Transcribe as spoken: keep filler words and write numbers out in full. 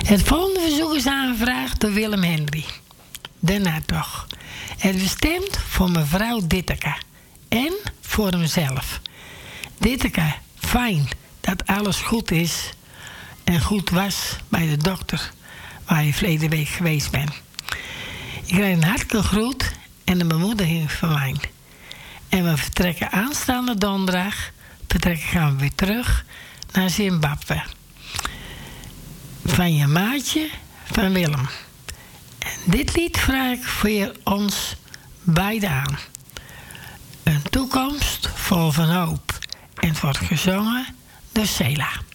Het volgende verzoek is aangevraagd door Willem Henry. Daarna toch. Het is bestemd voor mevrouw Ditteke. En voor hemzelf. Ditteke, fijn dat alles goed is. En goed was bij de dokter. Waar je verleden week geweest bent. Ik krijg een hartelijke groet en een bemoediging van mij. En we vertrekken aanstaande donderdag. Vertrekken gaan we weer terug naar Zimbabwe. Van je maatje, van Willem. En dit lied vraag ik voor je ons beiden aan. Een toekomst vol van hoop. En het wordt gezongen door Sela.